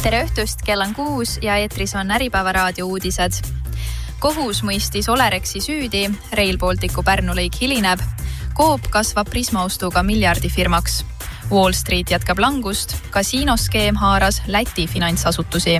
Tere õhtust, kell on 6 ja eetris on Äripäeva raadio uudised. Kohus mõistis Olerexi süüdi, Rail Balticu Pärnu lõik hilineb, Coop kasvab Prisma-ostuga miljardifirmaks, Wall Street jätkab langust, kasiinoskeem haaras Läti finantsasutusi.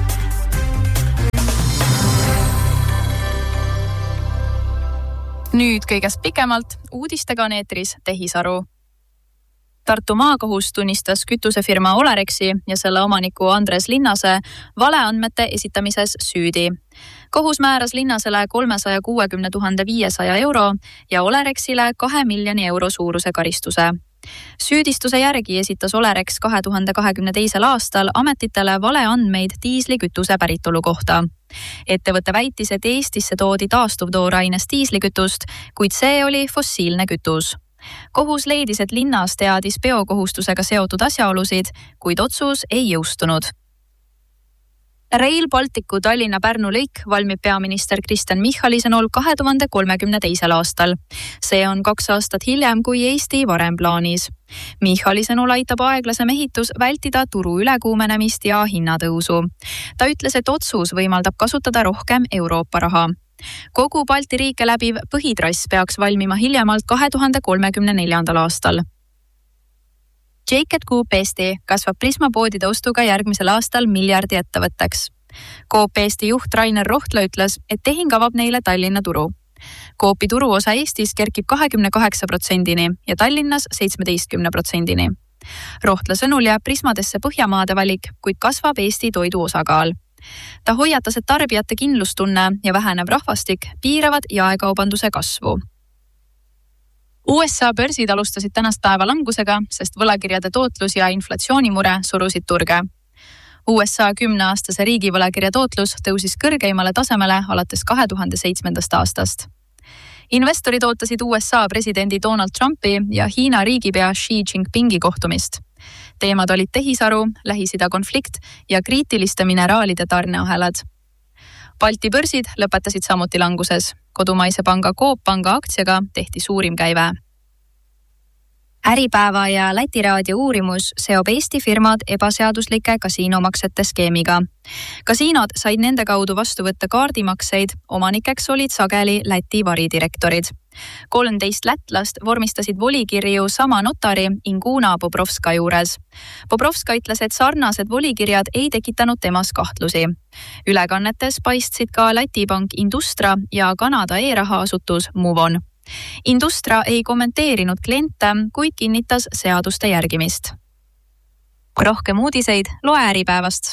Nüüd kõigest pikemalt, uudistega on eetris Tehisaru. Tartu maakohus tunnistas kütusefirma Olerexi ja selle omaniku Andres Linnase valeandmete esitamises süüdi. Kohus määras Linnasele 360 500 euro ja Olerexile 2 miljoni euro suuruse karistuse. Süüdistuse järgi esitas Olerex 2022. aastal ametitele valeandmeid diislikütuse päritolu kohta. Ettevõte väitis, et Eestisse toodi taastuvtooraines diislikütust, kuid see oli fossiilne kütus. Kohus leidis, et Linnas teadis biokohustusega seotud asjaolusid, kuid otsus ei jõustunud. Rail Balticu Tallinna-Pärnu lõik valmib peaminister Kristen Michali sõnul 2032. aastal. See on 2 aastat hiljem kui Eesti varem plaanis. Michali sõnul aitab aeglasem ehitus vältida turu ülekuumenemist ja hinnatõusu. Ta ütles, et otsus võimaldab kasutada rohkem Euroopa raha. Kogu Balti riike läbiv põhitrass peaks valmima hiljemalt 2034. aastal. Jacket Coop Eesti kasvab Prisma poodide ostuga järgmisel aastal miljardi ettevõtteks. Coop Eesti juht Rainer Rohtla ütles, et tehing avab neile Tallinna turu. Coopi turuosa Eestis kerkib 28%-ni ja Tallinnas 17%-ni. Rohtla sõnul jääb Prismadesse Põhjamaade valik, kuid kasvab Eesti toidu osakaal. Ta hoiatas, et tarbijate kindlustunne ja vähenev rahvastik piiravad jaekaubanduse kasvu. USA börsid alustasid tänast päeva langusega, sest võlakirjade tootlus ja inflatsioonimure surusid turge. USA 10-aastase riigivõlakirja tootlus tõusis kõrgeimale tasemele alates 2007. aastast. Investorid ootasid USA presidendi Donald Trumpi ja Hiina riigipea Xi Jinpingi kohtumist. Teemad olid tehisaru, Lähis-Ida konflikt ja kriitiliste mineraalide tarneahelad. Balti börsid lõpetasid samuti languses. Kodumaise panga Coop panga aktsiaga tehti suurim käive. Äripäeva ja Läti raadio uurimus seob Eesti firmad ebaseaduslike kasiinomaksete skeemiga. Kasiinod said nende kaudu vastu võtta kaardimakseid, omanikeks olid sageli Läti varidirektorid. 13 lätlast vormistasid volikirju sama notari Inguna Bobrovska juures. Bobrovska ütles, et sarnased volikirjad ei tekitanud temas kahtlusi. Ülekannetes paistsid ka Läti pank Industra ja Kanada e-rahaasutus Movon. Industra ei kommenteerinud kliente, kuid kinnitas seaduste järgimist. Rohkem uudiseid loe Äripäevast.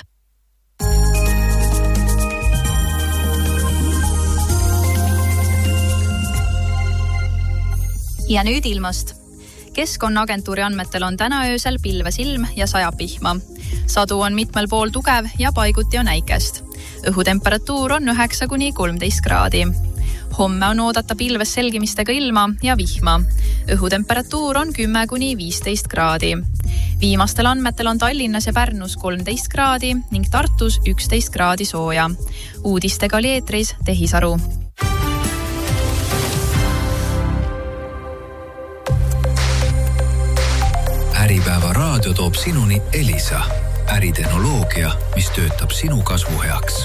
Ja nüüd ilmast. Keskkonnaagentuuri andmetel on täna öösel pilves ilm ja sajab vihma. Sadu on mitmel pool tugev ja paiguti on äikest. Õhutemperatuur on 9–13 kraadi. Homme on oodata pilves selgimistega ilma ja vihma. Õhutemperatuur on 10–15 kraadi. Viimastel andmetel on Tallinnas ja Pärnus 13 kraadi ning Tartus 11 kraadi sooja. Uudistega oli eetris Tehisaru. Äripäeva raadio toob sinuni Elisa, äritehnoloogia, mis töötab sinu kasvu heaks.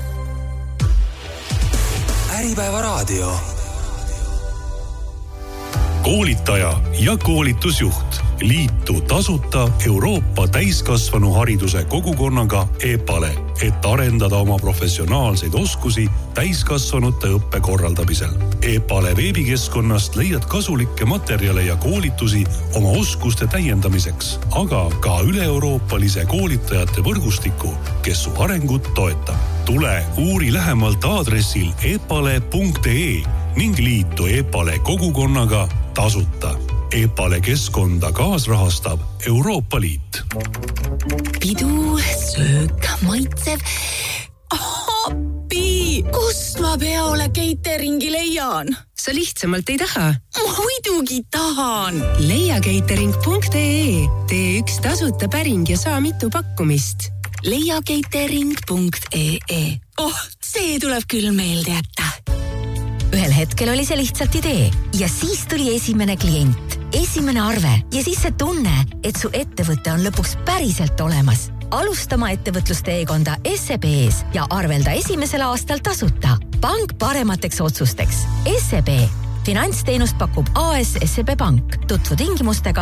Äripäeva raadio. Koolitaja ja koolitusjuht. Liitu tasuta Euroopa täiskasvanu hariduse kogukonnaga EPALE, et arendada oma professionaalseid oskusi täiskasvanute õppe korraldamisel. EPALE veebikeskkonnast leiad kasulikke materjale ja koolitusi oma oskuste täiendamiseks, aga ka üle-euroopalise koolitajate võrgustiku, kes su arengut toetab. Tule uuri lähemalt aadressil epale.ee ning liitu EPALE kogukonnaga tasuta. EPALE keskkonda kaasrahastab Euroopa Liit. Pidu, söök, maitsev. Appi! Kust ma peole cateringi leian? Sa lihtsamalt ei taha? Ma muidugi tahan! Leia catering.ee. Tee üks tasuta päring ja saa mitu pakkumist. Leia catering.ee. See tuleb küll meelde jätta. Ühel hetkel oli see lihtsalt idee ja siis tuli esimene klient, esimene arve ja siis see tunne, et su ettevõte on lõpuks päriselt olemas. Alustama ettevõtlusteekonda SEB-s ja arvelda esimesel aastal tasuta. Pank paremateks otsusteks. SEB. Finantsteenust pakub AS SEB Pank. Tutvu tingimustega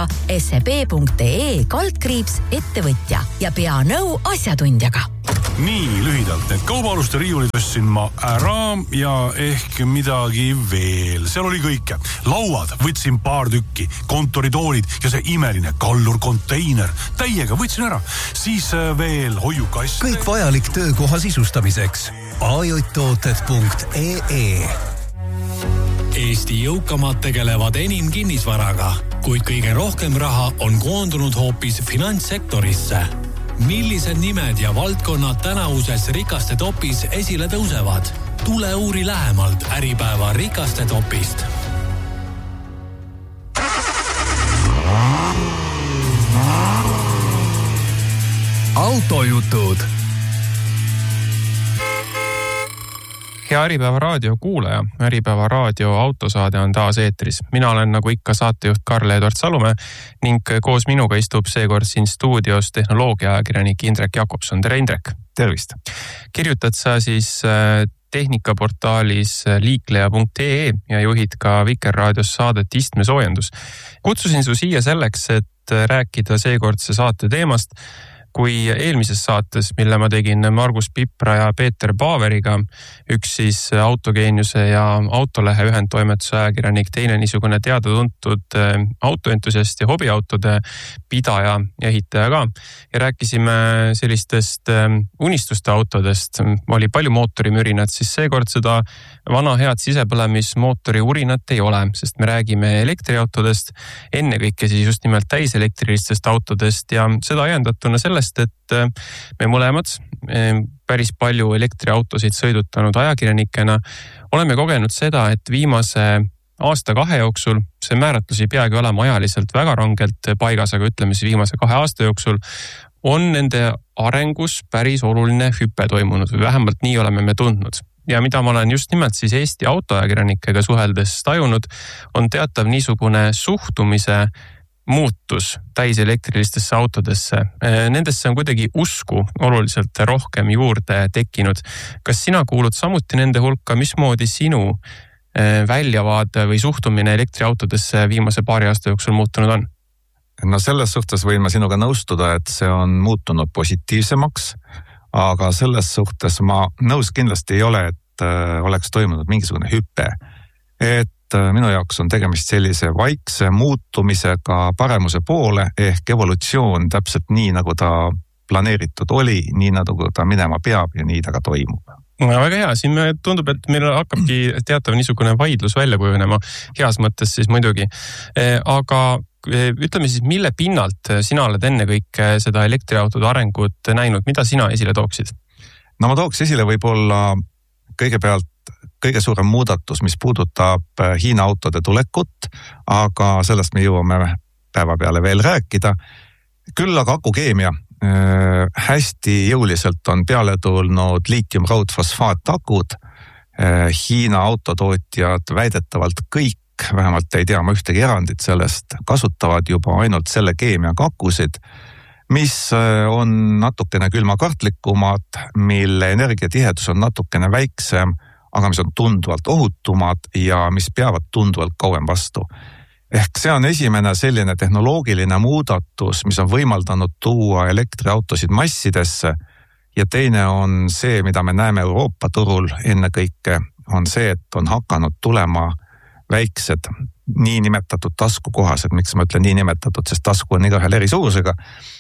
seb.ee/ettevõtja ja pea nõu asjatundjaga. Nii lühidalt, need kaubaluste riiulid tõstsin ma ära ja ehk midagi veel. Seal oli kõike. Lauad võtsin paar tükki, kontoritoolid ja see imeline kallur konteiner. Täiega võtsin ära. Siis veel hoiukast. Kõik vajalik töökoha sisustamiseks. ajotooted.ee Eesti jõukamad tegelevad enim kinnisvaraga, kuid kõige rohkem raha on koondunud hoopis finantssektorisse. Millised nimed ja valdkonnad tänavuses rikaste topis esile tõusevad? Tule uuri lähemalt Äripäeva rikaste topist. Autojutud. Hea Äripäeva raadio kuulaja, Äripäeva raadio autosaade on taas eetris. Mina olen nagu ikka saatejuht Karl-Edward Salumäe ning koos minuga istub seekord siin stuudios tehnoloogiaajakirjanik Indrek Jakobson. Tere Indrek! Tervist! Kirjutad sa siis tehnikaportaalis liikleja.ee ja juhid ka Vikerraadios saadet Istmesoojendus. Kutsusin su siia selleks, et rääkida seekordse saate teemast, kui eelmises saates, mille ma tegin Margus Pipra ja Peeter Paaveriga, üks siis autogeeniuse ja autolehe ühendtoimetuse ajakirjanik, teine niisugune teada-tuntud autoentusiast ja hobiautode pidaja ja ehitaja ka. Ja rääkisime sellistest unistuste autodest. Oli palju mootorimürinat, siis seekord seda vana head sisepõlemismootori urinat ei ole, sest me räägime elektriautodest, ennekõike siis just nimelt täiselektrilistest autodest ja seda ajendatuna sellest, et me mõlemad päris palju elektriautosid sõidutanud ajakirjanikena oleme kogenud seda, et viimase aasta-kahe jooksul, see määratlus ei peagi olema ajaliselt väga rangelt paigas, aga ütleme siis viimase 2 aasta jooksul, on nende arengus päris oluline hüpe toimunud või vähemalt nii oleme me tundnud. Ja mida ma olen just nimelt siis Eesti autoajakirjanikega suheldes tajunud, on teatav niisugune suhtumise muutus täiselektrilistesse autodesse. Nendesse on kuidagi usku oluliselt rohkem juurde tekkinud. Kas sina kuulud samuti nende hulka, mismoodi sinu väljavaade või suhtumine elektriautodesse viimase paari aasta jooksul muutunud on? No selles suhtes võin ma sinuga nõustuda, et see on muutunud positiivsemaks, aga selles suhtes ma nõus kindlasti ei ole, et oleks toimunud mingisugune hüpe. Et minu jaoks on tegemist sellise vaikse muutumisega paremuse poole ehk evolutsioon täpselt nii, nagu ta planeeritud oli, nii nagu ta minema peab ja nii ta ka toimub. No, väga hea, siin tundub, et meil hakkabki teatav niisugune vaidlus välja kujunema, heas mõttes siis muidugi. Aga ütleme siis, mille pinnalt sina oled ennekõike seda elektriautode arengut näinud, mida sina esile tooksid? No ma tooks esile võib-olla kõigepealt kõige suurem muudatus, mis puudutab Hiina autode tulekut, aga sellest me jõuame päeva peale veel rääkida. Küll aga akukeemia hästi jõuliselt on peale tulnud liitium-raudfosfaatakud. Hiina autotootjad väidetavalt kõik, vähemalt ei tea ma ühtegi erandit sellest, kasutavad juba ainult selle keemiaga akusid, mis on natukene külmakartlikumad, mille energiatihedus on natukene väiksem, aga mis on tunduvalt ohutumad ja mis peavad tunduvalt kauem vastu. Ehk see on esimene selline tehnoloogiline muudatus, mis on võimaldanud tuua elektriautosid massidesse ja teine on see, mida me näeme Euroopa turul ennekõike, on see, et on hakanud tulema väiksed niinimetatud taskukohased, miks ma ütlen niinimetatud, sest tasku on igahel eri suurusega,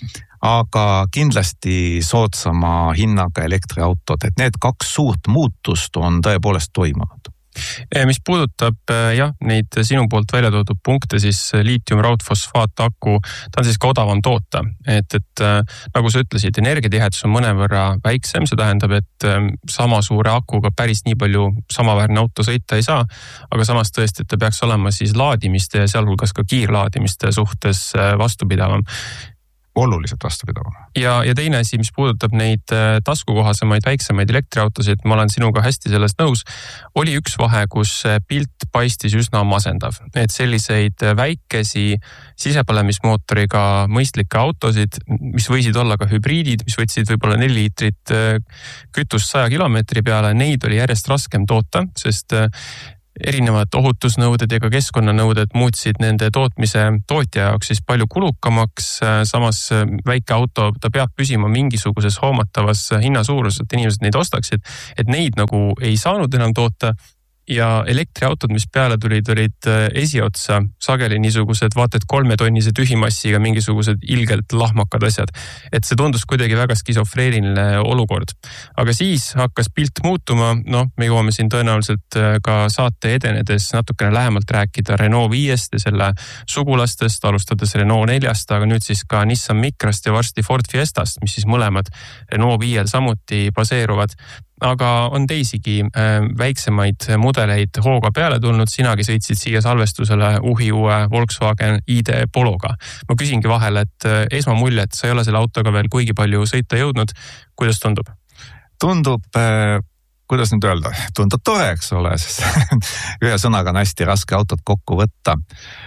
aga kindlasti soodsama hinnaga elektriautod, et need 2 suurt muutust on tõepoolest toimunud. Mis puudutab neid sinu poolt välja toodud punkte, siis liitium-raudfosfaataku, ta on siis ka odavam toota. Et nagu sa ütlesid, energiatihedus on mõnevõrra väiksem, see tähendab, et sama suure akuga päris nii palju samaväärne auto sõita ei saa, aga samas tõesti, et ta peaks olema siis laadimiste ja sealhulgas ka kiirlaadimiste suhtes vastupidavam. oluliselt vastupidavam. Ja teine asi, mis puudutab neid taskukohasemaid, väiksemaid elektriautosid, ma olen sinuga hästi sellest nõus, oli üks vahe, kus pilt paistis üsna masendav. Et selliseid väikesi sisepõlemismootoriga mõistlikke autosid, mis võisid olla ka hübriidid, mis võtsid võib-olla 4 liitrit kütust 100 kilomeetri peale, neid oli järjest raskem toota, sest erinevad ohutusnõuded ja ka keskkonnanõuded muutsid nende tootja jaoks siis palju kulukamaks. Samas väike auto, ta peab püsima mingisuguses hoomatavas hinnasuurus, et inimesed neid ostaksid, et neid nagu ei saanud enam toota. Ja elektriautod, mis peale tulid, olid esiotsa sageli niisugused vaata et 3-tonnise tühimassiga mingisugused ilgelt lahmakad asjad. Et see tundus kuidagi väga skisofreeniline olukord. Aga siis hakkas pilt muutuma, me jõuame siin tõenäoliselt ka saate edenedes natukene lähemalt rääkida Renault 5-st ja selle sugulastest, alustades Renault 4-st, aga nüüd siis ka Nissan Micrast ja varsti Ford Fiestast, mis siis mõlemad Renault 5-l samuti baseeruvad. Aga on teisigi väiksemaid mudeleid hooga peale tulnud, sinagi sõitsid siia salvestusele uue Volkswagen ID Pologa. Ma küsingi vahel, et esmamulje, et sa ei ole selle autoga veel kuigi palju sõita jõudnud. Kuidas tundub? Tundub, kuidas nüüd öelda, tundub tore, eks ole, sest ühe sõnaga on hästi raske autot kokku võtta.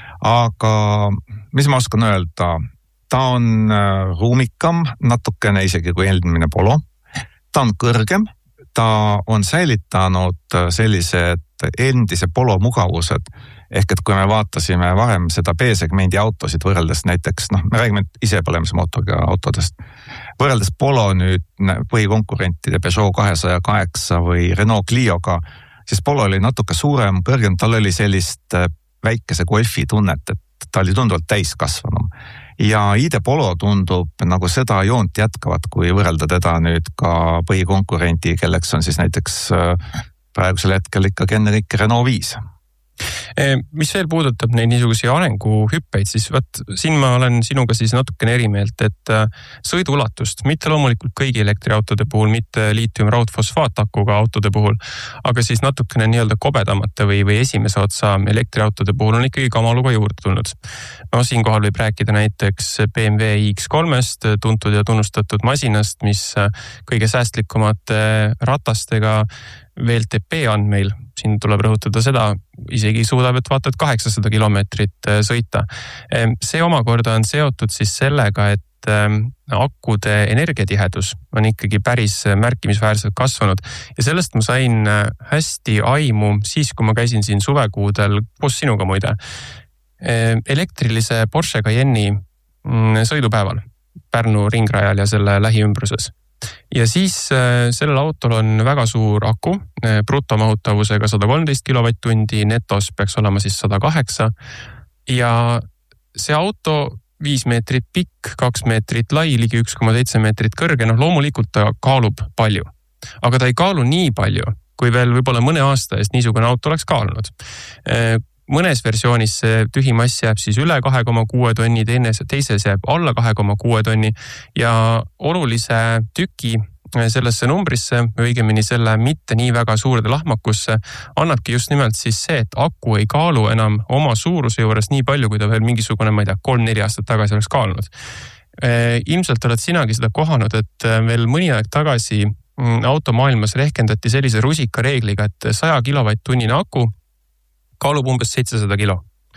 Aga mis ma oskan öelda? Ta on ruumikam, natukene isegi kui eelmine Polo. Ta on kõrgem. Ta on säilitanud sellised endise Polo mugavused, ehk et kui me vaatasime varem seda B-segmendi autosid võrreldes näiteks, me räägime isepõlemismootoriga autodest, võrreldes Polo nüüd põhikonkurentide Peugeot 208 või Renault Clioga, siis Polo oli natuke suurem, kõrgem, tal oli sellist väikese golfi tunnet, et ta oli tunduvalt täiskasvanum. Ja ID Polo tundub nagu seda joont jätkavat, kui võrrelda teda nüüd ka põhikonkurenti, kelleks on siis näiteks praegusel hetkel ikkagi ennekõike Renault 5. Mis veel puudutab neid niisugusi arenguhüppeid, siis siin ma olen sinuga siis natukene erimeelt, et sõiduulatust, mitte loomulikult kõigi elektriautode puhul, mitte liitium-raudfosfaatakuga autode puhul, aga siis natukene nii-öelda kobedamate või esimese otsa elektriautode puhul on ikkagi kamaluga juurde tulnud. Siinkohal võib rääkida näiteks BMW iX3-st, tuntud ja tunnustatud masinast, mis kõige säästlikumate ratastega VLTP andmeil, siin tuleb rõhutada seda, isegi suudab, et vaata, et 800 kilomeetrit sõita. See omakorda on seotud siis sellega, et akude energiatihedus on ikkagi päris märkimisväärselt kasvanud ja sellest ma sain hästi aimu siis, kui ma käisin siin suvekuudel koos sinuga muide elektrilise Porsche Cayenne'i sõidupäeval Pärnu ringrajal ja selle lähiümbruses. Ja siis sellel autol on väga suur aku, brutomahutavusega 113 kilovatt-tundi, netos peaks olema siis 108 ja see auto 5 meetrit pikk, 2 meetrit lai, ligi 1,7 meetrit kõrge, loomulikult ta kaalub palju. Aga ta ei kaalu nii palju, kui veel võib-olla mõne aasta eest niisugune auto oleks kaalunud. Mõnes versioonis see tühimass jääb siis üle 2,6 tonni, teises jääb alla 2,6 tonni ja olulise tüki sellesse numbrisse, õigemini selle mitte nii väga suurde lahmakusse, annabki just nimelt siis see, et aku ei kaalu enam oma suuruse juures nii palju, kui ta veel mingisugune, 3-4 aastat tagasi oleks kaalunud. Ilmselt oled sinagi seda kohanud, et veel mõni aeg tagasi automaailmas rehkendati sellise rusika reegliga, et 100 kilovatt-tunnine aku kaalub umbes 700 kilo.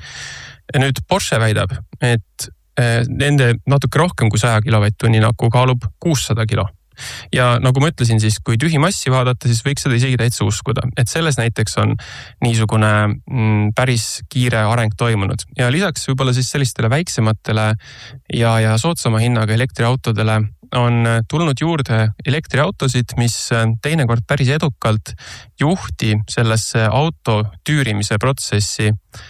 Ja nüüd Porsche väidab, et nende natuke rohkem kui 100 kilovatt-tunnine aku kaalub 600 kilo. Ja nagu ma ütlesin, siis kui tühimassi vaadata, siis võiks seda isegi täitsa uskuda, et selles näiteks on niisugune päris kiire areng toimunud. Ja lisaks võib-olla siis sellistele väiksematele ja soodsama hinnaga elektriautodele on tulnud juurde elektriautosid, mis teinekord päris edukalt juhti sellesse auto tüürimise protsessi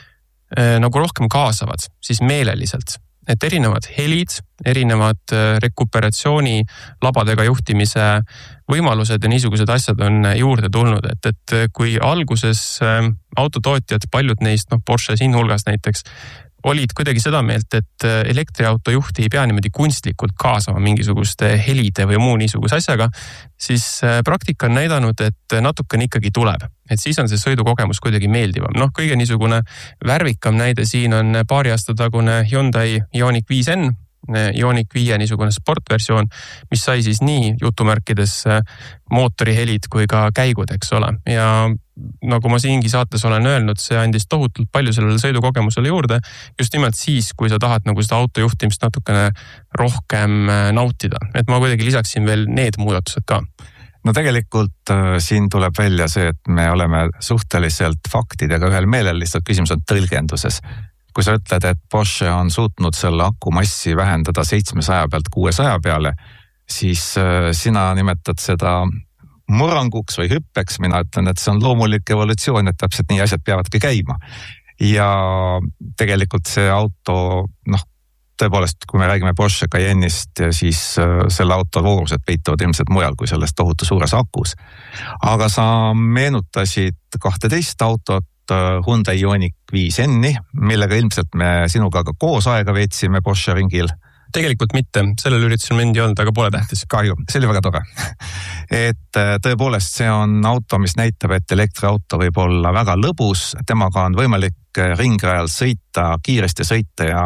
nagu rohkem kaasavad, siis meeleliselt. Et erinevad helid, erinevad rekuperatsiooni labadega juhtimise võimalused ja niisugused asjad on juurde tulnud, et kui alguses autotootjad, paljud neist, Porsche siin hulgas näiteks, olid kuidagi seda meelt, et elektriauto juhti ei pea niimoodi kunstlikult kaasama mingisuguste helide või muu niisuguse asjaga, siis praktika on näidanud, et natukene ikkagi tuleb. Et siis on see sõidukogemus kuidagi meeldivam. Kõige niisugune värvikam näide siin on paari aasta tagune Hyundai Ioniq 5N, Ioniq 5 niisugune sportversioon, mis sai siis nii jutumärkides mootorihelid kui ka käigud, eks ole. Ja nagu ma siingi saates olen öelnud, see andis tohutult palju sellele sõidukogemusele juurde, just nimelt siis, kui sa tahad nagu seda autojuhtimist natukene rohkem nautida. Et ma kuidagi lisaksin veel need muudatused ka. No tegelikult siin tuleb välja see, et me oleme suhteliselt faktidega ühel meelel, lihtsalt küsimus on tõlgenduses. Kui sa ütled, et Porsche on suutnud selle akumassi vähendada 700 pealt 600 peale, siis sina nimetad seda murranguks või hüppeks, mina ütlen, et see on loomulik evolutsioon, et täpselt nii asjad peavadki käima. Ja tegelikult see auto, tõepoolest, kui me räägime Porsche Cayenne'ist, siis selle auto voorused peituvad ilmselt mujal kui selles tohutu suures akus. Aga sa meenutasid 12 autot, Hyundai Ioniq 5N-i, millega ilmselt me sinuga ka koos aega veetsime Porsche ringil. Tegelikult mitte, sellel üritusel mind ei olnud, aga pole tähtis. Kahju, see oli väga tore. Et tõepoolest see on auto, mis näitab, et elektriauto võib olla väga lõbus, temaga on võimalik ringrajal sõita, kiiresti sõita ja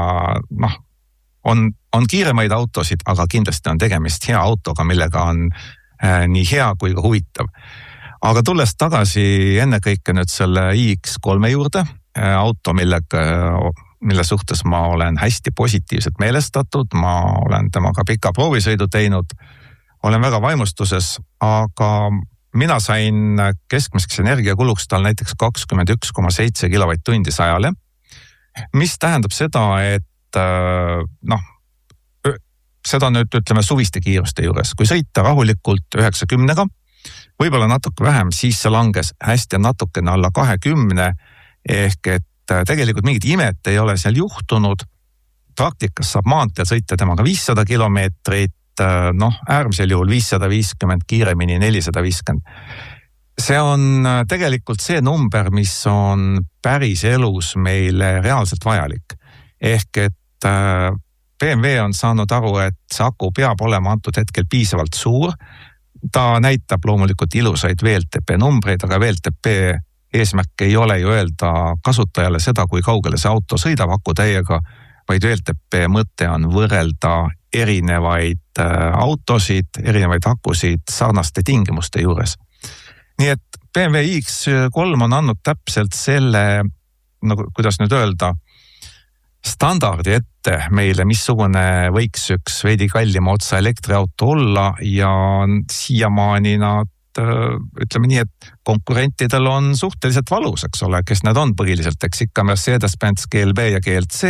on kiiremaid autosid, aga kindlasti on tegemist hea autoga, millega on nii hea kui ka huvitav. Aga tulles tagasi ennekõike nüüd selle iX3 juurde, auto, mille suhtes ma olen hästi positiivselt meelestatud, ma olen temaga pika proovisõidu teinud, olen väga vaimustuses, aga mina sain keskmiseks energiakuluks tal näiteks 21,7 kilovatt-tundi 100-le, mis tähendab seda, et seda nüüd ütleme suviste kiiruste juures, kui sõita rahulikult 90-ga, võib-olla natuke vähem, siis see langes hästi natukene alla 20, ehk et tegelikult mingit imet ei ole seal juhtunud. Praktikas saab maanteel sõita temaga 500 kilomeetrit, äärmisel juhul 550, kiiremini 450. See on tegelikult see number, mis on päris elus meile reaalselt vajalik. Ehk et BMW on saanud aru, et see aku peab olema antud hetkel piisavalt suur. Ta näitab loomulikult ilusaid VLTP numbreid, aga VLTP eesmärk ei ole ju öelda kasutajale seda, kui kaugele see auto sõidab akutäiega, vaid VLTP mõte on võrrelda erinevaid autosid, erinevaid akusid sarnaste tingimuste juures. Nii et BMW X3 on andnud täpselt selle, kuidas nüüd öelda, standardi ette meile, missugune võiks üks veidi kallima otsa elektriauto olla ja siiamaani nad, ütleme nii, et konkurentidel on suhteliselt valus, eks ole, kes need on põhiliselt, eks ikka Mercedes-Benz GLB ja GLC.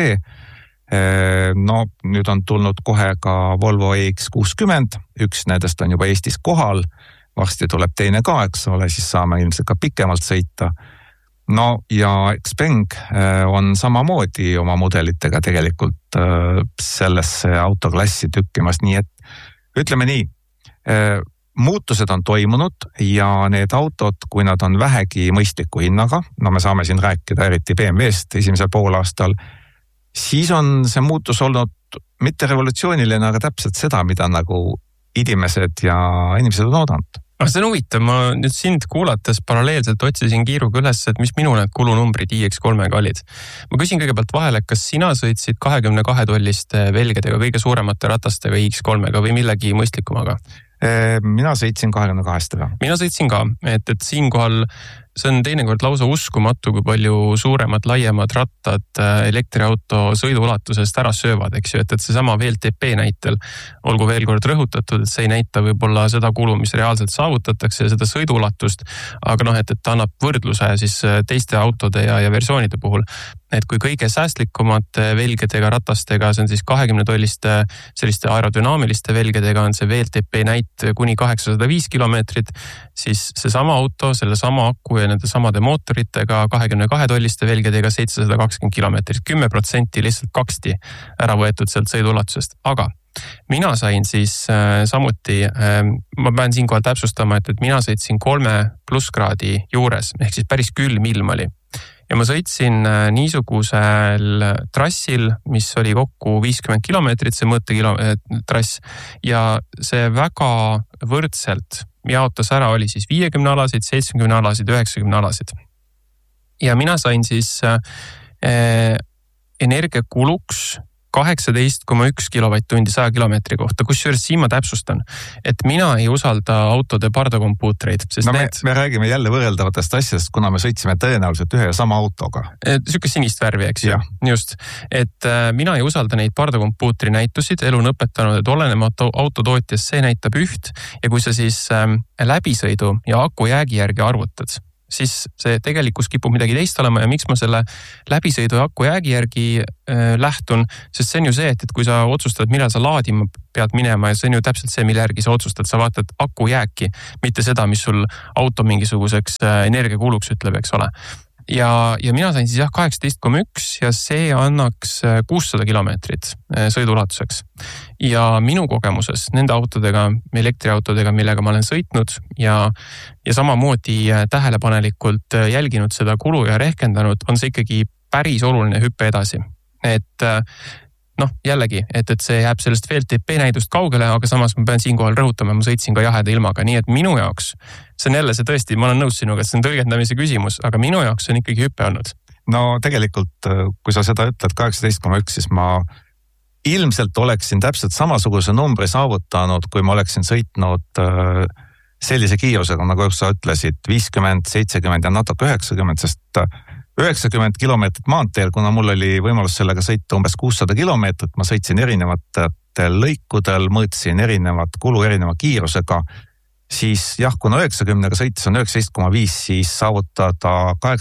Nüüd on tulnud kohe ka Volvo EX60, üks nendest on juba Eestis kohal, varsti tuleb teine ka, eks ole, siis saame ilmselt ka pikemalt sõita. Ja Xpeng on samamoodi oma mudelitega tegelikult sellesse autoklassi tükkimas, nii et ütleme nii, muutused on toimunud ja need autod, kui nad on vähegi mõistliku hinnaga, me saame siin rääkida eriti BMW-st esimesel poolaastal, siis on see muutus olnud mitte revolutsiooniline, aga täpselt seda, mida nagu inimesed on oodanud. Aga see on huvitav, ma nüüd sind kuulates paralleelselt otsisin kiiruga üles, et mis minu need kulunumbrid iX3-ga olid. Ma küsin kõigepealt vahele, kas sina sõitsid 22 tolliste velgedega, kõige suuremate ratastega iX3-ga või millegi mõistlikumaga? Mina sõitsin 22-ga. Mina sõitsin ka, et siinkohal see on teinekord lausa uskumatu, kui palju suuremad, laiemad rattad elektriauto sõiduulatusest ära söövad, eks ju, et see sama VLTP näitel, olgu veel kord rõhutatud, et see ei näita võib-olla seda kulu, mis reaalselt saavutatakse ja seda sõiduulatust, aga et ta annab võrdluse siis teiste autode ja versioonide puhul. Et kui kõige säästlikumate velgedega ratastega, see on siis 20 tolliste selliste aerodünaamiliste velgedega on see VLTP näit kuni 805 kilomeetrit, siis see sama auto, selle sama aku ja nende samade mootoritega 22 tolliste velgedega 720 kilomeetrit, 10% lihtsalt kaksti ära võetud sealt sõiduulatusest. Aga mina sain siis samuti, ma pean siinkohal täpsustama, et mina sõitsin 3+ kraadi juures, ehk siis päris külm ilm oli. Ja ma sõitsin niisugusel trassil, mis oli kokku 50 kilomeetrit, see mõõtetrass, ja see väga võrdselt jaotas ära, oli siis 50 alasid, 70 alasid, 90 alasid. Ja mina sain siis energiakuluks 18,1 kilovatt-tundi 100 kilomeetri kohta, kusjuures siin ma täpsustan, et mina ei usalda autode pardakompuutreid. No me räägime jälle võrreldavatest asjast, kuna me sõitsime tõenäoliselt ühe ja sama autoga. Sükest sinist värvi, eks ju. Just, et mina ei usalda neid pardakompuutri näitusid, elu on õpetanud, et olenemata autotootjas see näitab üht ja kui sa siis läbisõidu ja aku jäägi järgi arvutad, siis see tegelikkus kipub midagi teist olema ja miks ma selle läbisõidu ja aku jäägi järgi lähtun, sest see on ju see, et kui sa otsustad, millal sa laadima pead minema ja see on ju täpselt see, mille järgi sa otsustad, sa vaatad aku jääki, mitte seda, mis sul auto mingisuguseks energiakuluks ütleb, eks ole. Ja mina sain siis 18,1 ja see annaks 600 kilomeetrit sõidulatuseks. Ja minu kogemuses nende autodega, elektriautodega, millega ma olen sõitnud ja samamoodi tähelepanelikult jälginud seda kulu ja rehkendanud, on see ikkagi päris oluline hüppe edasi. Et jällegi, et see jääb sellest VLTP näidust kaugele, aga samas ma pean siinkohal rõhutama, ma sõitsin ka jaheda ilmaga, nii et minu jaoks, see on jälle see tõesti, ma olen nõus sinuga, et see on tõlgendamise küsimus, aga minu jaoks on ikkagi hüppe olnud. No tegelikult, kui sa seda ütled 18,1, siis ma ilmselt oleksin täpselt samasuguse numbri saavutanud, kui ma oleksin sõitnud sellise kiirusega, nagu sa ütlesid, 50, 70 ja natuke 90, sest 90 kilomeetrit maanteel, kuna mul oli võimalus sellega sõita umbes 600 kilomeetrit, ma sõitsin erinevatel lõikudel, mõõtsin erinevat kulu erineva kiirusega, siis jah, kuna 90-ga sõitis on 19,5, siis saavutada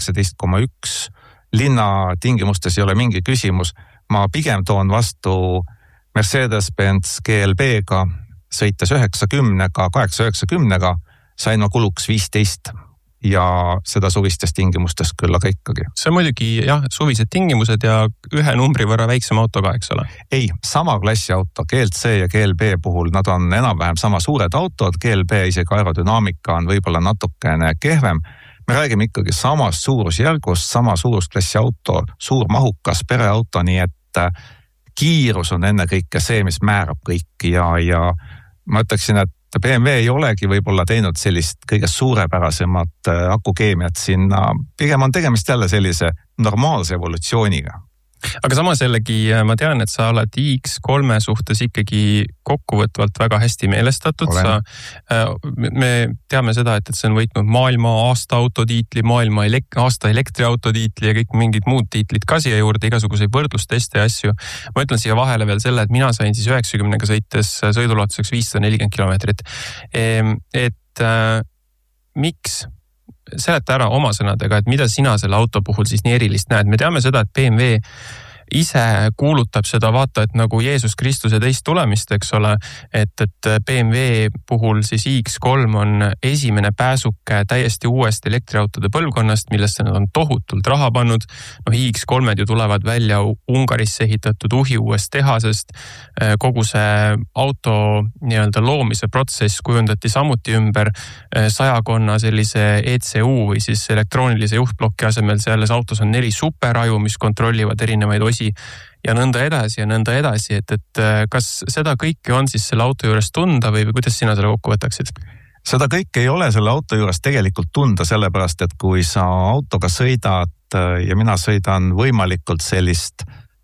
18,1 linna tingimustes ei ole mingi küsimus. Ma pigem toon vastu Mercedes-Benz GLB-ga, sõites 90-ga, 890-ga, sain ma kuluks 15 ja seda suvistes tingimustes küll, aga ikkagi. See on muidugi suvised tingimused ja ühe numbri võrra väiksem auto ka, eks ole? Ei, sama klassi auto, GLC ja GLB puhul, nad on enam-vähem sama suured autod, GLB isegi aerodünaamika on võib-olla natukene kehvem. Me räägime ikkagi samast suurusjärgust, sama suurusklassi auto, suur mahukas pereauto, nii et kiirus on enne kõike see, mis määrab kõik ja ma ütleksin, et BMW ei olegi võib-olla teinud sellist kõige suurepärasemat akukeemiat sinna. Pigem on tegemist jälle sellise normaalse evolutsiooniga. Aga samas jällegi ma tean, et sa oled iX3 suhtes ikkagi kokkuvõtvalt väga hästi meelestatud. Me teame seda, et see on võitnud maailma aasta autotiitli, maailma aasta elektriautotiitli ja kõik mingid muud tiitlid ka siia juurde, igasuguseid võrdlusteste ja asju. Ma ütlen siia vahele veel selle, et mina sain siis 90-ga sõites sõidulatuseks 540 kilomeetrit. Et miks? Seleta ära oma sõnadega, et mida sina selle auto puhul siis nii erilist näed. Me teame seda, et BMW ise kuulutab seda vaata, et nagu Jeesus Kristuse teist tulemist, eks ole, et BMW puhul siis iX3 on esimene pääsuke täiesti uuest elektriautode põlvkonnast, millesse nad on tohutult raha pannud. iX3-d ju tulevad välja Ungarisse ehitatud uhi uuest tehasest. Kogu see auto nii-öelda loomise protsess kujundati samuti ümber 100 sellise ECU või siis elektroonilise juhtblokki asemel. Selles autos on 4 superaju, mis kontrollivad erinevaid osi ja nõnda edasi, et kas seda kõike on siis selle auto juures tunda või kuidas sina selle kokku võtaksid? Seda kõike ei ole selle auto juures tegelikult tunda, sellepärast, et kui sa autoga sõidad ja mina sõidan võimalikult sellist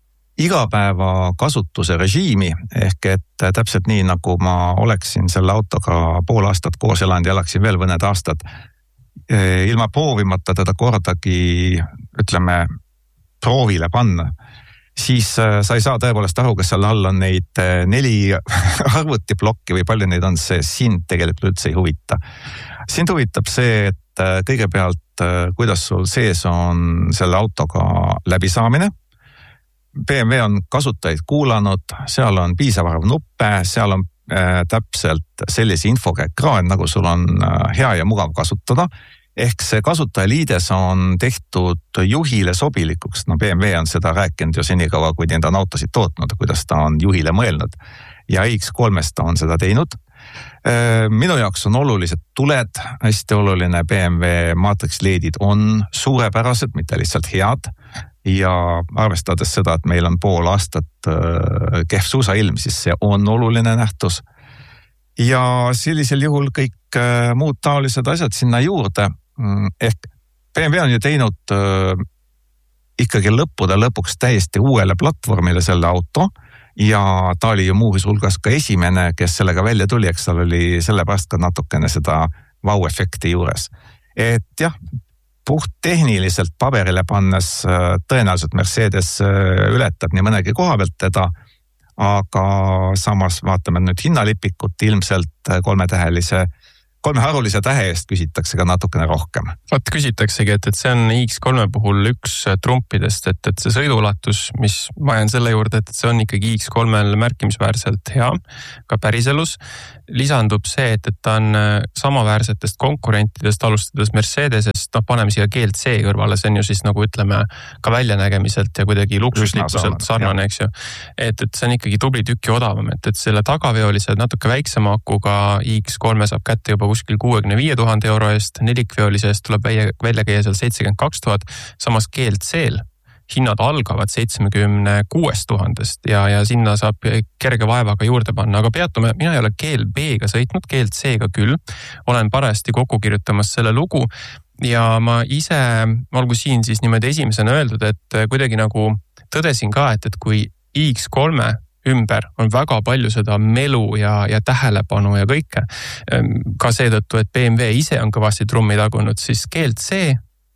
igapäeva kasutuse režiimi, ehk et täpselt nii, nagu ma oleksin selle autoga pool aastat koos elanud ja elaksin veel mõned aastad, ilma proovimata teda kordagi, ütleme, proovile panna, siis sa ei saa tõepoolest aru, kas seal all on neid 4 arvutiplokki või palju neid on, see sind tegelikult üldse ei huvita. Sind huvitab see, et kõigepealt, kuidas sul sees on selle autoga läbisaamine. BMW on kasutajaid kuulanud, seal on piisav arv nuppe, seal on täpselt sellise infoga ekraan, nagu sul on hea ja mugav kasutada. Ehk see kasutajaliides on tehtud juhile sobilikuks. BMW on seda rääkinud ju senikaua, kui ta on autosid tootnud, kuidas ta on juhile mõelnud. Ja iX3-st on seda teinud. Minu jaoks on olulised tuled, hästi oluline BMW Matrix LED-id on suurepärased, mitte lihtsalt head. Ja arvestades seda, et meil on pool aastat kehv suusailm, siis see on oluline nähtus. Ja sellisel juhul kõik muud taolised asjad sinna juurde. Ehk BMW on ju teinud ikkagi lõppude lõpuks täiesti uuele platvormile selle auto ja ta oli ju muuhus hulgas ka esimene, kes sellega välja tuli, eks tal oli sellepärast ka natukene seda vau-efekti juures. Et jah, puht tehniliselt paberile pannes tõenäoliselt Mercedes ületab nii mõnegi koha pealt teda, aga samas vaatame nüüd hinnalipikut, ilmselt kolmeharulise tähe eest küsitakse ka natukene rohkem. Vaat küsitaksegi, et see on X3 puhul üks trumpidest, et see sõiduulatus, mis ma jään selle juurde, et see on ikkagi X3-l märkimisväärselt hea, ka päriselus. Lisandub see, et ta on samaväärsetest konkurentidest alustades Mercedesest, paneme siia GLC kõrvale, see on ju siis nagu ütleme ka väljanägemiselt ja kuidagi luksuslikkuselt sarnane, eks ju. Et see on ikkagi tubli tükki odavam, et selle tagaveolise natuke väiksema akuga X3 saab kätte juba kuskil 65 000 euro eest, nelikveolise eest tuleb välja käia seal 72 000, samas GLC-l hinnad algavad 76 000 ja sinna saab kerge vaevaga juurde panna, aga peatume, mina ei ole GLB-ga sõitnud, GLC-ga küll, olen parajasti kokku kirjutamas selle lugu ja ma ise, olgu siin siis niimoodi esimesena öeldud, et kuidagi nagu tõdesin ka, et kui X3 ümber on väga palju seda melu ja tähelepanu ja kõike, ka seetõttu, et BMW ise on kõvasti trummi tagunud, siis GLC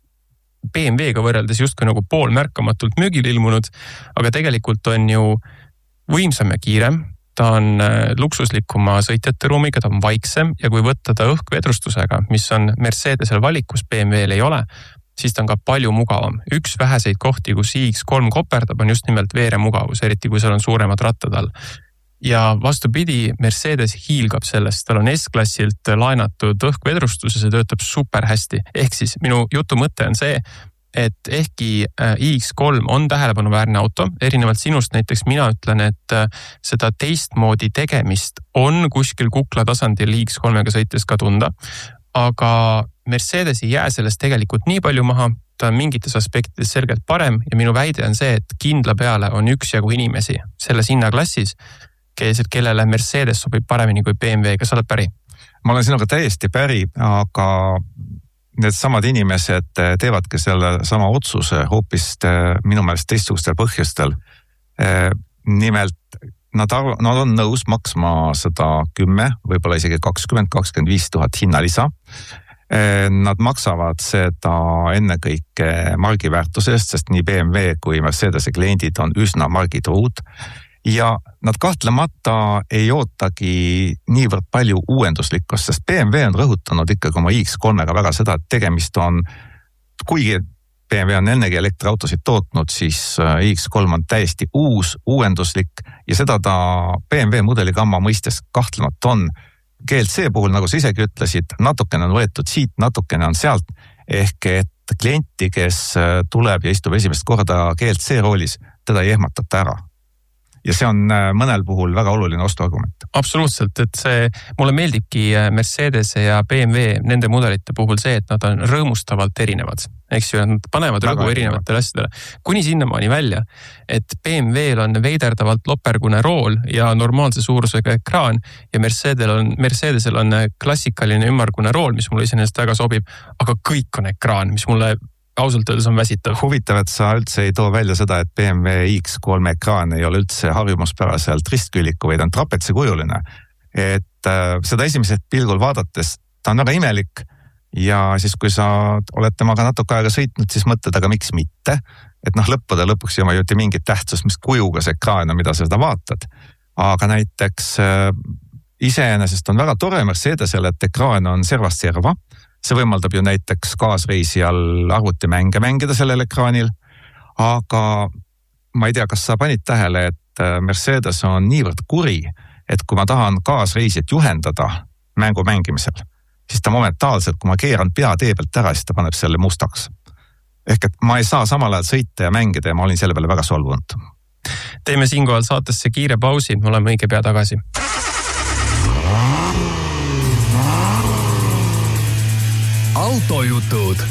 BMW-ga võrreldes justkui nagu pool märkamatult müügil ilmunud, aga tegelikult on ju võimsam ja kiirem, ta on luksuslikuma sõitjate ruumiga, ta on vaiksem ja kui võtta ta õhkvedrustusega, mis on Mercedesel valikus, BMW-l ei ole, siis ta on ka palju mugavam. Üks väheseid kohti, kus X3 koperdab, on just nimelt veeremugavus, eriti kui seal on suuremad rattad all. Ja vastupidi, Mercedes hiilgab sellest, tal on S-klassilt laenatud õhkvedrustus ja see töötab super hästi. Ehk siis minu jutu mõte on see, et ehkki X3 on tähelepanuväärne auto, erinevalt sinust näiteks mina ütlen, et seda teistmoodi tegemist on kuskil kukla tasandil X3-ga sõites ka tunda, aga Mercedes ei jää sellest tegelikult nii palju maha, ta on mingites aspektides selgelt parem ja minu väide on see, et kindla peale on üksjagu inimesi selles hinnaklassis, kellele Mercedes sobib paremini kui BMW, kas oled päri? Ma olen sinuga täiesti päri, aga need samad inimesed teevadki selle sama otsuse hoopis minu meelest teistsugustel põhjustel. Nimelt, nad on nõus maksma 110, võib-olla isegi 20-25 000 hinnalisa. Nad maksavad seda ennekõike margiväärtusest, sest nii BMW kui Mercedese kliendid on üsna margitruud. Ja nad kahtlemata ei ootagi niivõrd palju uuenduslikkust, sest BMW on rõhutanud ikkagi oma X3-ga väga seda, et tegemist on, kuigi BMW on ennegi elektriautosid tootnud, siis X3 on täiesti uuenduslik ja seda ta BMW mudeligamma mõistes kahtlemata on. GLC puhul, nagu sa isegi ütlesid, natukene on võetud siit, natukene on sealt, ehk et klienti, kes tuleb ja istub esimest korda GLC roolis, teda ei ehmatata ära. Ja see on mõnel puhul väga oluline ostuargument. Absoluutselt, et mulle meeldibki Mercedes ja BMW nende mudelite puhul see, et nad on rõõmustavalt erinevad. Eks ju, nad panevad rõgu erinevatele asjadele. Kuni sinnamaani välja, et BMW-l on veiderdavalt lopergune rool ja normaalse suurusega ekraan ja Mercedesel on klassikaline ümmargune rool, mis mulle iseenesest väga sobib, aga kõik on ekraan, mis mulle ausalt öeldes on väsitav. Huvitav, et sa üldse ei too välja seda, et BMW X3 ekraan ei ole üldse harjumuspäraselt ristküliku, vaid on trapetsikujuline. Et seda esimesed pilgul vaadates, ta on väga imelik ja siis kui sa oled temaga natuke aega sõitnud, siis mõtled, aga miks mitte? Et lõppude lõpuks ei oma juti mingit tähtsust, mis kujuga see ekraan on, mida sa seda vaatad. Aga näiteks iseenesest on väga tore Mercedesele, et ekraan on servast serva. See võimaldab ju näiteks kaasreisijal arvutimänge mängida sellel ekraanil, aga ma ei tea, kas sa panid tähele, et Mercedes on niivõrd kuri, et kui ma tahan kaasreisijat juhendada mängu mängimisel, siis ta momentaalselt, kui ma keeran pea tee pealt ära, siis ta paneb selle mustaks. Ehk et ma ei saa samal ajal sõita ja mängida ja ma olin selle peale väga solvunud. Teeme siinkohal saatesse kiire pausi, me oleme õige pea tagasi. Autojutud.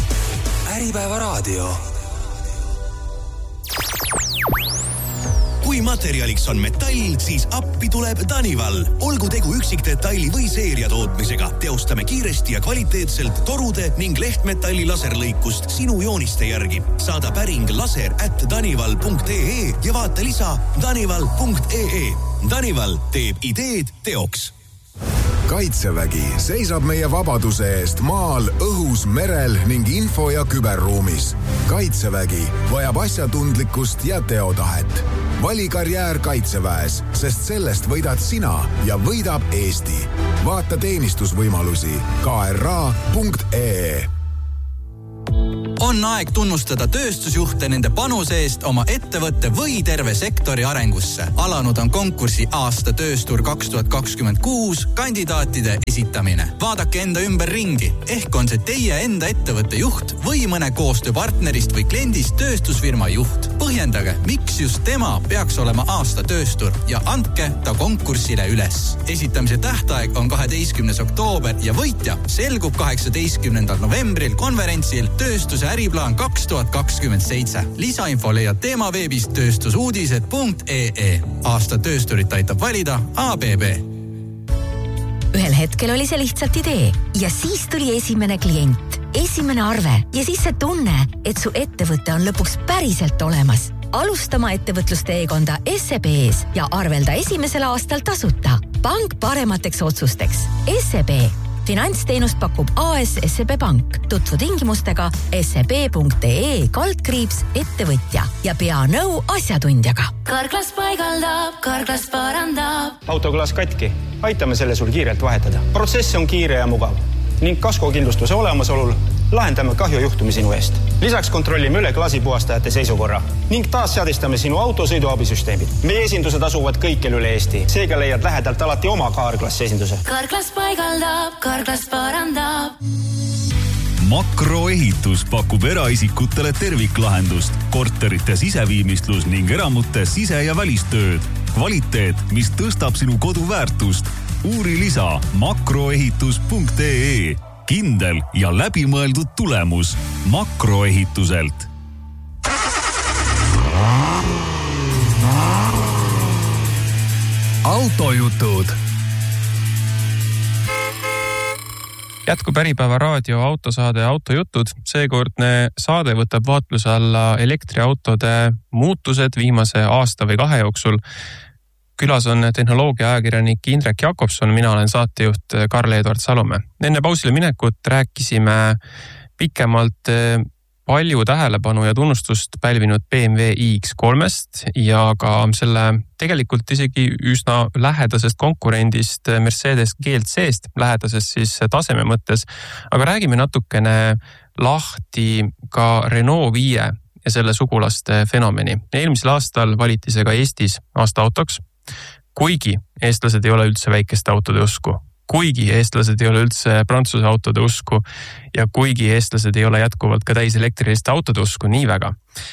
Äripäeva raadio. Kui materjaliks on metall, siis appi tuleb Danival. Olgu tegu üksikdetaili või seeria tootmisega. Teostame kiiresti ja kvaliteetselt torude ning lehtmetalli laserlõikust sinu jooniste järgi. Saada päring laser@danival.ee ja vaata lisa danival.ee. Danival teeb ideed teoks. Kaitsevägi seisab meie vabaduse eest maal, õhus, merel ning info- ja küberruumis. Kaitsevägi vajab asjatundlikkust ja teotahet. Vali karjäär Kaitseväes, sest sellest võidad sina ja võidab Eesti. Vaata teenistusvõimalusi kra.ee. On aeg tunnustada tööstusjuhte nende panuse eest oma ettevõtte või terve sektori arengusse. Alanud on konkursi aasta tööstur 2026 kandidaatide esitamine. Vaadake enda ümber ringi. Ehk on see teie enda ettevõtte juht või mõne koostööpartnerist või kliendist tööstusfirma juht. Põhjendage, miks just tema peaks olema aasta tööstur ja andke ta konkursile üles. Esitamise tähtaeg on 12. oktoober ja võitja selgub 18. novembril konverentsil Tööstuse äriplaan 2027. Lisainfo leiad teema veebist tööstusuudised.ee. Aasta töösturit aitab valida ABB. Ühel hetkel oli see lihtsalt idee ja siis tuli esimene klient, esimene arve ja siis see tunne, et su ettevõte on lõpuks päriselt olemas. Alustama ettevõtlusteekonda SEB-s ja arvelda esimesel aastal tasuta. Pank paremateks otsusteks. SEB. Finantsteenust pakub AS SEB Pank. Tutvu tingimustega seb.ee/ettevõtja ja pea nõu asjatundjaga. Karklas paigaldab, Karklas parandab. Autoklaas katki. Aitame selle sul kiirelt vahetada. Protsess on kiire ja mugav ning kaskokindlustuse olemasolul lahendame kahjujuhtumi sinu eest. Lisaks kontrollime üle klaasipuhastajate seisukorra ning taas seadistame sinu autosõiduabisüsteemid. Meie esindused asuvad kõikjal üle Eesti. Seega leiad lähedalt alati oma Karklas esinduse. Karklas paigaldab, Karklas parandab. Makroehitus pakub eraisikutele terviklahendust, korterite siseviimistlus ning eramute sise- ja välistööd. Kvaliteet, mis tõstab sinu kodu väärtust. Uuri lisa makroehitus.ee. Kindel ja läbimõeldud tulemus Makroehituselt. Autojutud. Jätkub Äripäeva raadio autosaade Autojutud. Seekordne saade võtab vaatluse alla elektriautode muutused viimase aasta või 2 jooksul. Külas on tehnoloogia ajakirjanik Indrek Jakobson, mina olen saatejuht Karl-Edvard Salumäe. Enne pausile minekut rääkisime pikemalt palju tähelepanu ja tunnustust pälvinud BMW iX3-st ja ka selle tegelikult isegi üsna lähedasest konkurendist Mercedes GLC-st, lähedasest siis taseme mõttes. Aga räägime natukene lahti ka Renault 5 ja selle sugulaste fenomeni. Eelmisel aastal valiti see ka Eestis aasta autoks. Kuigi eestlased ei ole üldse väikeste autode usku, kuigi eestlased ei ole üldse Prantsuse autode usku ja kuigi eestlased ei ole jätkuvalt ka täiselektriliste autode usku nii väga.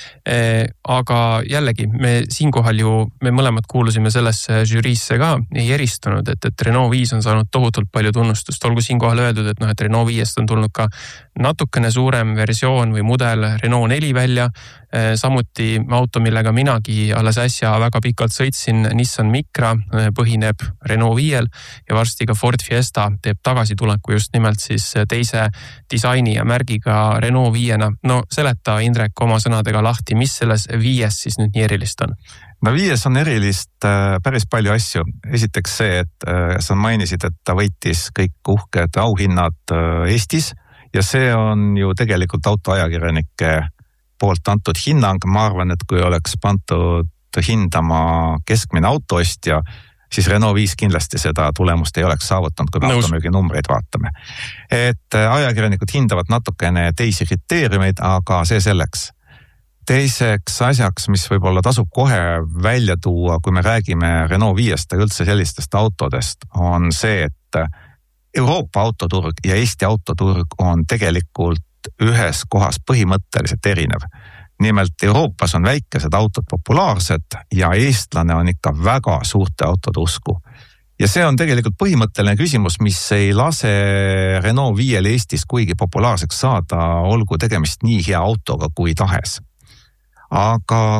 Aga jällegi, me mõlemad kuulusime sellesse žüriisse ka, ei eristunud, et Renault 5 on saanud tohutult palju tunnustust. Olgu siinkohal öeldud, et Renault 5-st on tulnud ka natukene suurem versioon või mudel Renault 4 välja. Samuti auto, millega minagi alles äsja väga pikalt sõitsin, Nissan Micra põhineb Renault 5-l ja varsti ka Ford Fiesta teeb tagasituleku just nimelt siis teise disaini ja märgiga Renault 5-na. No seleta, Indrek, oma sõnadega lahti, mis selles 5-s siis nüüd nii erilist on? No 5-s on erilist päris palju asju. Esiteks see, et sa mainisid, et ta võitis kõik uhked auhinnad Eestis ja see on ju tegelikult autoajakirjanike poolt antud hinnang. Ma arvan, et kui oleks pandud hindama keskmine autoostja, siis Renault 5 kindlasti seda tulemust ei oleks saavutanud, kui me automüügi numbreid vaatame. Et ajakirjanikud hindavad natukene teisi kriteeriumeid, aga see selleks. Teiseks asjaks, mis võib-olla tasub kohe välja tuua, kui me räägime Renault 5-st ja üldse sellistest autodest, on see, et Euroopa autoturg ja Eesti autoturg on tegelikult ühes kohas põhimõtteliselt erinev. Nimelt Euroopas on väikesed autod populaarsed ja eestlane on ikka väga suurte autode usku. Ja see on tegelikult põhimõtteline küsimus, mis ei lase Renault 5 Eestis kuigi populaarseks saada, olgu tegemist nii hea autoga kui tahes. Aga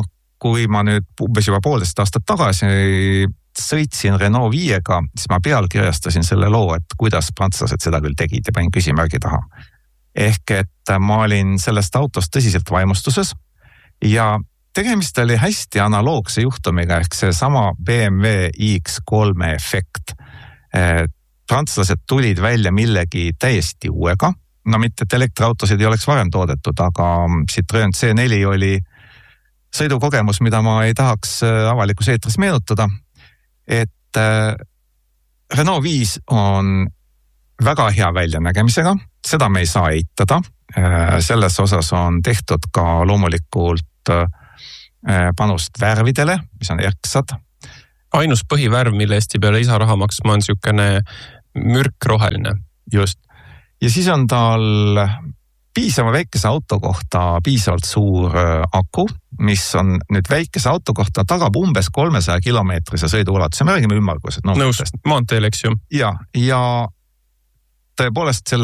kui ma nüüd umbes juba 1,5 aastat tagasi sõitsin Renault 5-ga, siis ma pealkirjastasin selle loo, et kuidas prantslased seda küll tegid ja panin küsimärgi taha. Ehk et ma olin sellest autost tõsiselt vaimustuses ja tegemist oli hästi analoogse juhtumiga ehk see sama BMW iX3 efekt. Prantslased tulid välja millegi täiesti uuega. No mitte, et elektriautosid ei oleks varem toodetud, aga Citroen C4 oli sõidukogemus, mida ma ei tahaks avalikus eetris meenutada. Et Renault 5 on väga hea väljanägemisega, seda me ei saa eitada. Selles osas on tehtud ka loomulikult panust värvidele, mis on erksad. Ainus põhivärv, mille Eesti peale isa raha maksma on siukene mürkroheline. Just. Ja siis on tal piisava väikese auto kohta piisavalt suur aku, mis on nüüd väikese auto kohta tagab umbes 300 kilomeetrise sõiduulatuse. Me räägime ümmargused. Nõus, maanteel, eks ju. Ja tõepoolest